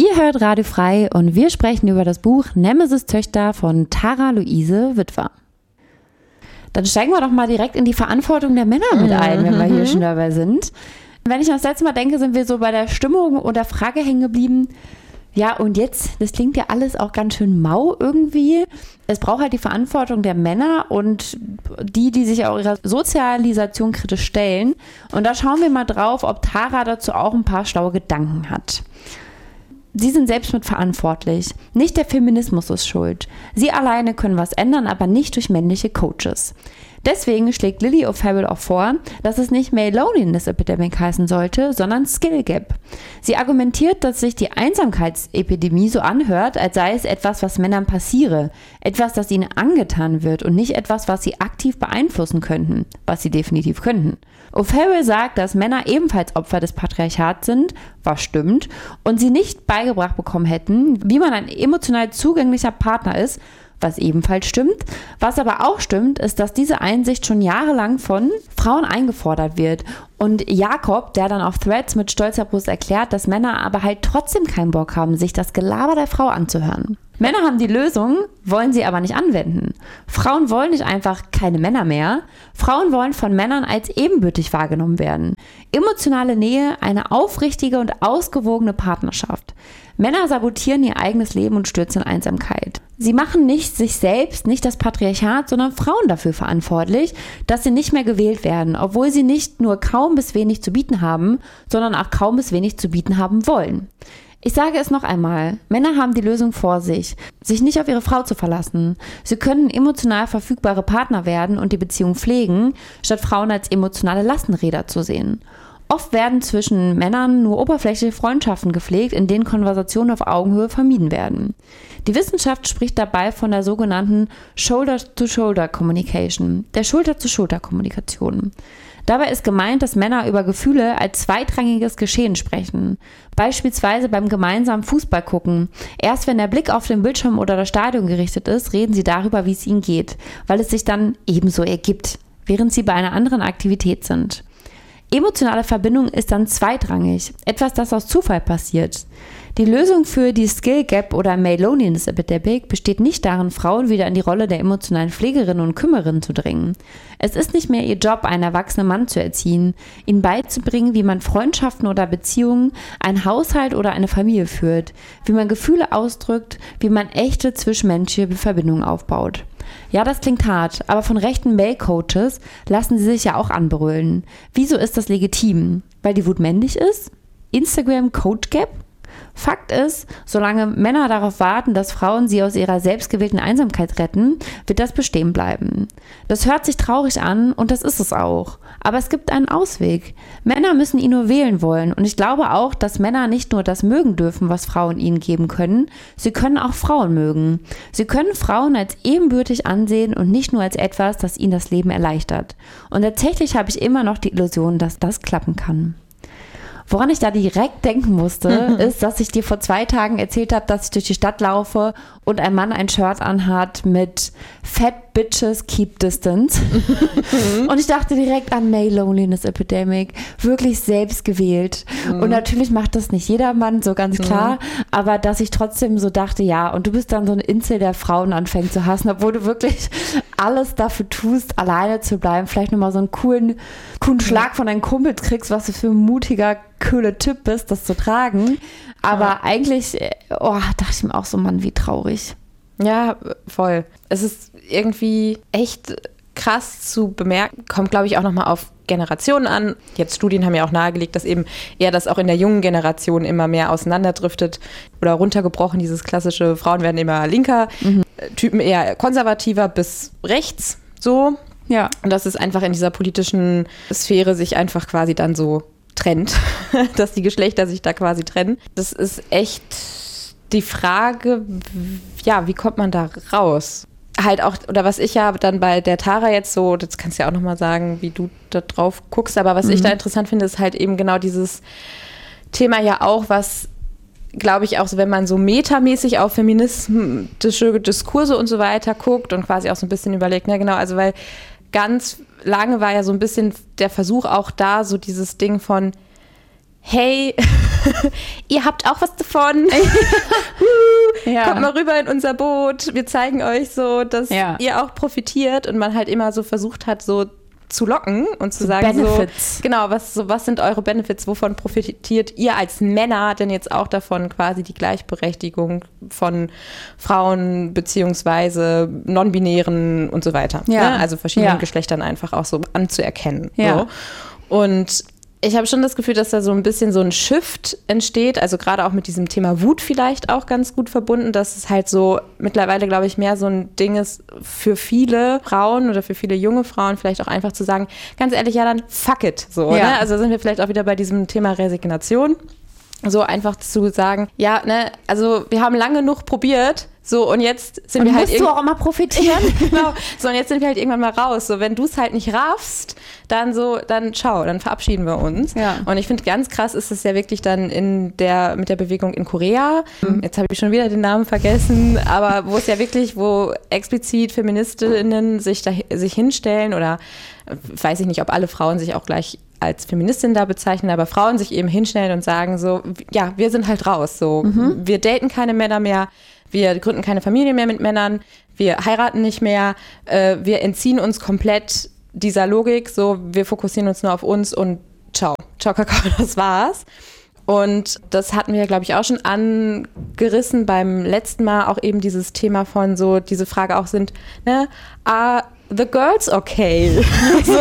Ihr hört Radio Frei und wir sprechen über das Buch Nemesis-Töchter von Tara Luise Witwer. Dann steigen wir doch mal direkt in die Verantwortung der Männer mit ein, wenn wir hier schon dabei sind. Wenn ich das letzte Mal denke, sind wir so bei der Stimmung oder Frage hängen geblieben. Ja, und jetzt, das klingt ja alles auch ganz schön mau irgendwie. Es braucht halt die Verantwortung der Männer und die sich auch ihrer Sozialisation kritisch stellen. Und da schauen wir mal drauf, ob Tara dazu auch ein paar schlaue Gedanken hat. Sie sind selbst mitverantwortlich. Nicht der Feminismus ist schuld. Sie alleine können was ändern, aber nicht durch männliche Coaches. Deswegen schlägt Lily O'Farrell auch vor, dass es nicht Male Loneliness Epidemic heißen sollte, sondern Skill Gap. Sie argumentiert, dass sich die Einsamkeitsepidemie so anhört, als sei es etwas, was Männern passiere, etwas, das ihnen angetan wird und nicht etwas, was sie aktiv beeinflussen könnten, was sie definitiv könnten. O'Farrell sagt, dass Männer ebenfalls Opfer des Patriarchats sind, was stimmt, und sie nicht beigebracht bekommen hätten, wie man ein emotional zugänglicher Partner ist, was ebenfalls stimmt. Was aber auch stimmt, ist, dass diese Einsicht schon jahrelang von Frauen eingefordert wird. Und Jakob, der dann auf Threads mit stolzer Brust erklärt, dass Männer aber halt trotzdem keinen Bock haben, sich das Gelaber der Frau anzuhören. Männer haben die Lösung, wollen sie aber nicht anwenden. Frauen wollen nicht einfach keine Männer mehr. Frauen wollen von Männern als ebenbürtig wahrgenommen werden. Emotionale Nähe, eine aufrichtige und ausgewogene Partnerschaft. Männer sabotieren ihr eigenes Leben und stürzen in Einsamkeit. Sie machen nicht sich selbst, nicht das Patriarchat, sondern Frauen dafür verantwortlich, dass sie nicht mehr gewählt werden, obwohl sie nicht nur kaum bis wenig zu bieten haben, sondern auch kaum bis wenig zu bieten haben wollen. Ich sage es noch einmal, Männer haben die Lösung vor sich nicht auf ihre Frau zu verlassen. Sie können emotional verfügbare Partner werden und die Beziehung pflegen, statt Frauen als emotionale Lastenräder zu sehen. Oft werden zwischen Männern nur oberflächliche Freundschaften gepflegt, in denen Konversationen auf Augenhöhe vermieden werden. Die Wissenschaft spricht dabei von der sogenannten Shoulder-to-Shoulder-Communication, der Schulter-zu-Schulter-Kommunikation. Dabei ist gemeint, dass Männer über Gefühle als zweitrangiges Geschehen sprechen. Beispielsweise beim gemeinsamen Fußball gucken. Erst wenn der Blick auf den Bildschirm oder das Stadion gerichtet ist, reden sie darüber, wie es ihnen geht, weil es sich dann ebenso ergibt, während sie bei einer anderen Aktivität sind. Emotionale Verbindung ist dann zweitrangig, etwas, das aus Zufall passiert. Die Lösung für die Skill Gap oder Male Loneliness Epidemic besteht nicht darin, Frauen wieder in die Rolle der emotionalen Pflegerin und Kümmerin zu drängen. Es ist nicht mehr ihr Job, einen erwachsenen Mann zu erziehen, ihnen beizubringen, wie man Freundschaften oder Beziehungen, einen Haushalt oder eine Familie führt, wie man Gefühle ausdrückt, wie man echte zwischenmenschliche Verbindungen aufbaut. Ja, das klingt hart, aber von rechten Male-Coaches lassen sie sich ja auch anbrüllen. Wieso ist das legitim? Weil die Wut männlich ist? Instagram Coach Gap? Fakt ist, solange Männer darauf warten, dass Frauen sie aus ihrer selbstgewählten Einsamkeit retten, wird das bestehen bleiben. Das hört sich traurig an und das ist es auch. Aber es gibt einen Ausweg. Männer müssen ihn nur wählen wollen und ich glaube auch, dass Männer nicht nur das mögen dürfen, was Frauen ihnen geben können, sie können auch Frauen mögen. Sie können Frauen als ebenbürtig ansehen und nicht nur als etwas, das ihnen das Leben erleichtert. Und tatsächlich habe ich immer noch die Illusion, dass das klappen kann. Woran ich da direkt denken musste, ist, dass ich dir vor 2 Tagen erzählt habe, dass ich durch die Stadt laufe und ein Mann ein Shirt anhat mit Fat Bitches Keep Distance. Und ich dachte direkt an Male Loneliness Epidemic. Wirklich selbst gewählt. Und natürlich macht das nicht jeder Mann, so ganz klar. Aber dass ich trotzdem so dachte, ja, und du bist dann so ein Insel, der Frauen anfängt zu hassen, obwohl du wirklich alles dafür tust, alleine zu bleiben. Vielleicht nochmal so einen coolen Schlag von deinen Kumpels kriegst, was du für ein mutiger, cooler Typ bist, das zu tragen. Aber eigentlich, dachte ich mir auch so, Mann, wie traurig. Ja, voll. Es ist irgendwie echt krass zu bemerken. Kommt, glaube ich, auch nochmal auf Generationen an. Jetzt Studien haben ja auch nahegelegt, dass eben eher das auch in der jungen Generation immer mehr auseinanderdriftet oder runtergebrochen. Dieses klassische, Frauen werden immer linker, Typen eher konservativer bis rechts, so. Ja. Und dass es einfach in dieser politischen Sphäre sich einfach quasi dann so trennt, dass die Geschlechter sich da quasi trennen. Das ist echt die Frage, ja, wie kommt man da raus? Halt auch, oder was ich ja dann bei der Tara jetzt so, das kannst du ja auch nochmal sagen, wie du da drauf guckst, aber was ich da interessant finde, ist halt eben genau dieses Thema ja auch, was, glaube ich, auch so, wenn man so metamäßig auf feministische Diskurse und so weiter guckt und quasi auch so ein bisschen überlegt, ne, genau, also weil ganz lange war ja so ein bisschen der Versuch auch da, so dieses Ding von, hey, ihr habt auch was davon. Kommt mal rüber in unser Boot. Wir zeigen euch so, dass ihr auch profitiert. Und man halt immer so versucht hat, so zu locken und zu sagen, Benefits. So, genau, was sind eure Benefits, wovon profitiert ihr als Männer denn jetzt auch davon, quasi die Gleichberechtigung von Frauen beziehungsweise Non-Binären und so weiter. Ne? Also verschiedenen Geschlechtern einfach auch so anzuerkennen. So. Und ich habe schon das Gefühl, dass da so ein bisschen so ein Shift entsteht, also gerade auch mit diesem Thema Wut vielleicht auch ganz gut verbunden, dass es halt so mittlerweile, glaube ich, mehr so ein Ding ist für viele Frauen oder für viele junge Frauen vielleicht auch einfach zu sagen, ganz ehrlich, ja dann fuck it, so, ne? Also sind wir vielleicht auch wieder bei diesem Thema Resignation, so einfach zu sagen, ja, ne, also wir haben lange genug probiert, so, und jetzt sind wir halt musst du auch immer profitieren? Genau. So, und jetzt sind wir halt irgendwann mal raus. So, wenn du es halt nicht raffst, dann ciao, dann verabschieden wir uns. Ja. Und ich finde, ganz krass ist es ja wirklich dann mit der Bewegung in Korea. Jetzt habe ich schon wieder den Namen vergessen, aber wo explizit Feministinnen sich hinstellen oder weiß ich nicht, ob alle Frauen sich auch gleich als Feministin da bezeichnen, aber Frauen sich eben hinstellen und sagen so, ja, wir sind halt raus. So, wir daten keine Männer mehr. Wir gründen keine Familie mehr mit Männern, wir heiraten nicht mehr, wir entziehen uns komplett dieser Logik, so wir fokussieren uns nur auf uns und ciao, Kakao, das war's. Und das hatten wir, glaube ich, auch schon angerissen beim letzten Mal, auch eben dieses Thema von so, diese Frage auch sind, ne, are the girls okay? So,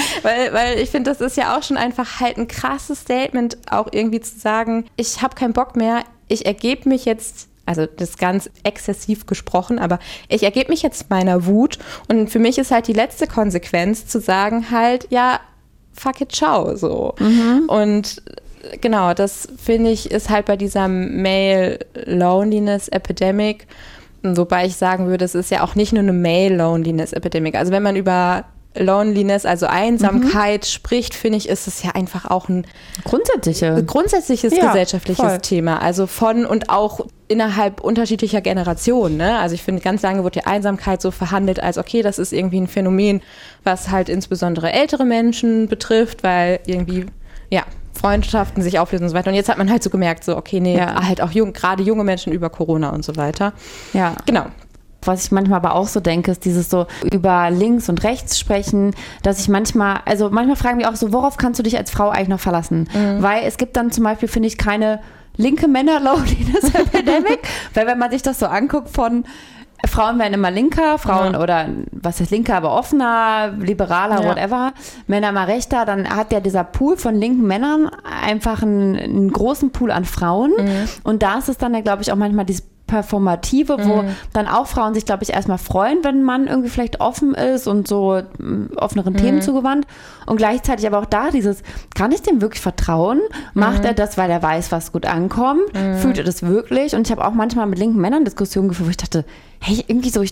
weil ich finde, das ist ja auch schon einfach halt ein krasses Statement, auch irgendwie zu sagen, ich habe keinen Bock mehr, ich ergebe mich jetzt, also das ist ganz exzessiv gesprochen, aber ich ergebe mich jetzt meiner Wut und für mich ist halt die letzte Konsequenz zu sagen halt, ja, fuck it, ciao, so. Und genau, das finde ich ist halt bei dieser Male Loneliness Epidemic, wobei ich sagen würde, es ist ja auch nicht nur eine Male Loneliness Epidemic, also wenn man über Loneliness, also Einsamkeit spricht, finde ich, ist es ja einfach auch ein grundsätzliches gesellschaftliches Thema. Also von und auch innerhalb unterschiedlicher Generationen. Ne? Also ich finde, ganz lange wird die Einsamkeit so verhandelt als, okay, das ist irgendwie ein Phänomen, was halt insbesondere ältere Menschen betrifft, weil irgendwie, Freundschaften sich auflösen und so weiter. Und jetzt hat man halt so gemerkt, so, okay, nee, halt auch gerade junge Menschen über Corona und so weiter. Ja, genau. Was ich manchmal aber auch so denke, ist dieses so über links und rechts sprechen, dass ich manchmal fragen wir auch so, worauf kannst du dich als Frau eigentlich noch verlassen? Weil es gibt dann zum Beispiel, finde ich, keine linke Männer-Loneliness-Epidemic, weil wenn man sich das so anguckt von Frauen werden immer linker, Frauen oder was heißt linker, aber offener, liberaler, whatever, Männer immer rechter, dann hat ja dieser Pool von linken Männern einfach einen großen Pool an Frauen und da ist es dann ja, glaube ich, auch manchmal dieses Performative, wo dann auch Frauen sich, glaube ich, erstmal freuen, wenn ein Mann irgendwie vielleicht offen ist und so offeneren Themen zugewandt. Und gleichzeitig aber auch da dieses, kann ich dem wirklich vertrauen? Macht er das, weil er weiß, was gut ankommt? Fühlt er das wirklich? Und ich habe auch manchmal mit linken Männern Diskussionen geführt, wo ich dachte, hey, irgendwie so,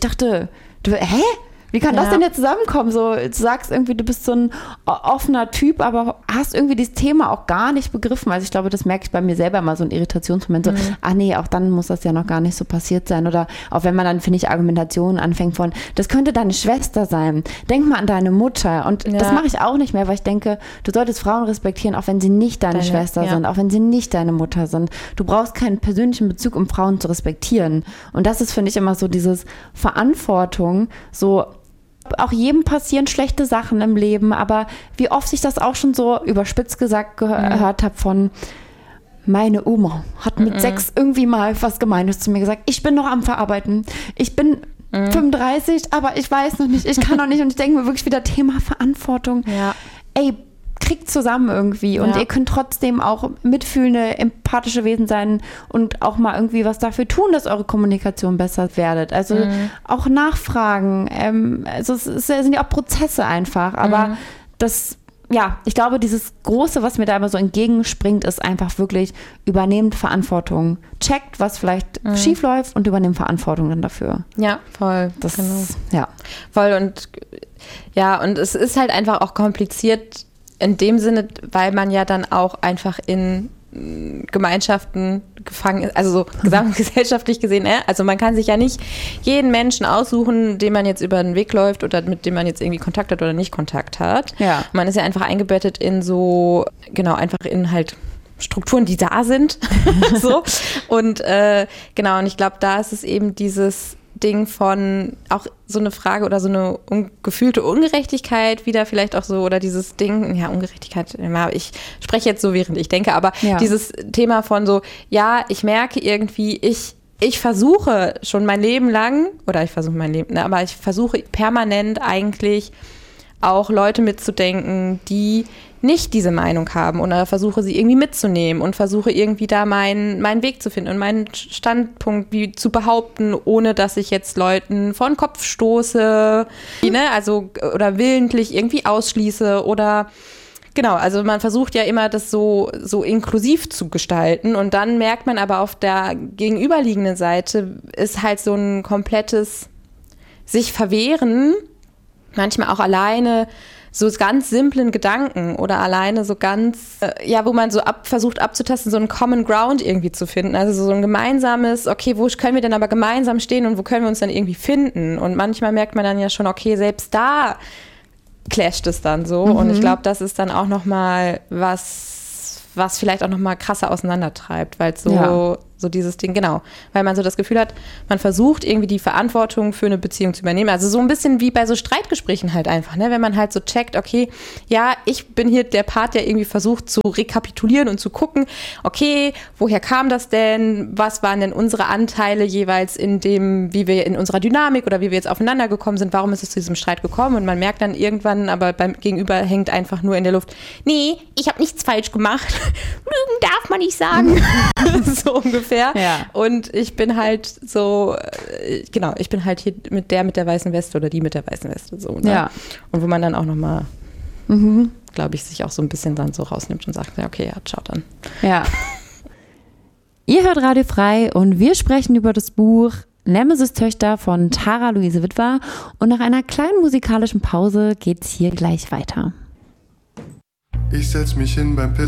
wie kann das denn jetzt zusammenkommen? So, du sagst irgendwie, du bist so ein offener Typ, aber hast irgendwie dieses Thema auch gar nicht begriffen. Also ich glaube, das merke ich bei mir selber immer, so ein Irritationsmoment. So, nee, auch dann muss das ja noch gar nicht so passiert sein. Oder auch wenn man dann, finde ich, Argumentationen anfängt von, das könnte deine Schwester sein. Denk mal an deine Mutter. Und das mache ich auch nicht mehr, weil ich denke, du solltest Frauen respektieren, auch wenn sie nicht deine Schwester sind, auch wenn sie nicht deine Mutter sind. Du brauchst keinen persönlichen Bezug, um Frauen zu respektieren. Und das ist, finde ich, immer so dieses Verantwortung, so auch jedem passieren schlechte Sachen im Leben, aber wie oft ich das auch schon so überspitzt gesagt gehört habe von meine Oma hat mit 6 irgendwie mal was Gemeines zu mir gesagt, ich bin noch am Verarbeiten, ich bin 35, aber ich weiß noch nicht, ich kann noch nicht und ich denke mir wirklich wieder Thema Verantwortung. Ey, kriegt zusammen irgendwie und ihr könnt trotzdem auch mitfühlende, empathische Wesen sein und auch mal irgendwie was dafür tun, dass eure Kommunikation besser werdet. Also auch nachfragen. Also es sind ja auch Prozesse einfach, aber ich glaube, dieses Große, was mir da immer so entgegenspringt, ist einfach wirklich übernehmt Verantwortung. Checkt, was vielleicht schief läuft und übernehmt Verantwortung dann dafür. Ja, voll. Voll und es ist halt einfach auch kompliziert in dem Sinne, weil man ja dann auch einfach in Gemeinschaften gefangen ist, also so gesamtgesellschaftlich gesehen, also man kann sich ja nicht jeden Menschen aussuchen, dem man jetzt über den Weg läuft oder mit dem man jetzt irgendwie Kontakt hat oder nicht Kontakt hat. Man ist ja einfach eingebettet in so, genau, einfach in halt Strukturen, die da sind. So. Und genau, und ich glaube, da ist es eben dieses Ding von auch so eine Frage oder so eine gefühlte Ungerechtigkeit wieder vielleicht auch so, oder dieses Ding, ja, Ungerechtigkeit, ich spreche jetzt so, während ich denke, aber dieses Thema von so, ja, ich merke irgendwie, ich versuche schon mein Leben lang, oder ich versuche permanent eigentlich auch Leute mitzudenken, die nicht diese Meinung haben, oder versuche sie irgendwie mitzunehmen und versuche irgendwie da meinen Weg zu finden und meinen Standpunkt wie zu behaupten, ohne dass ich jetzt Leuten vor den Kopf stoße, ne? Also oder willentlich irgendwie ausschließe oder genau, also man versucht ja immer, das so inklusiv zu gestalten, und dann merkt man aber auf der gegenüberliegenden Seite ist halt so ein komplettes sich verwehren, manchmal auch alleine so ganz simplen Gedanken oder alleine so ganz, wo man so versucht abzutasten, so einen Common Ground irgendwie zu finden. Also so ein gemeinsames, okay, wo können wir denn aber gemeinsam stehen und wo können wir uns dann irgendwie finden? Und manchmal merkt man dann ja schon, okay, selbst da clasht es dann so. Und ich glaube, das ist dann auch nochmal was vielleicht auch nochmal krasser auseinandertreibt, weil so dieses Ding, genau, weil man so das Gefühl hat, man versucht irgendwie die Verantwortung für eine Beziehung zu übernehmen. Also so ein bisschen wie bei so Streitgesprächen halt einfach, ne? Wenn man halt so checkt, okay, ja, ich bin hier der Part, der irgendwie versucht zu rekapitulieren und zu gucken, okay, woher kam das denn? Was waren denn unsere Anteile jeweils in dem, wie wir in unserer Dynamik oder wie wir jetzt aufeinander gekommen sind? Warum ist es zu diesem Streit gekommen? Und man merkt dann irgendwann, aber beim Gegenüber hängt einfach nur in der Luft, nee, ich habe nichts falsch gemacht. Lügen darf man nicht sagen. So ungefähr. Ja. Und ich bin halt so, genau, ich bin halt hier mit der weißen Weste oder die mit der weißen Weste. So, ne? Ja. Und wo man dann auch nochmal, glaube ich, sich auch so ein bisschen dann so rausnimmt und sagt, ja, okay, ja, ciao dann. Ja. Ihr hört Radio Frei und wir sprechen über das Buch Nemesis-Töchter von Tara Luise Witwer. Und nach einer kleinen musikalischen Pause geht's hier gleich weiter. Ich setz mich hin beim Pissen.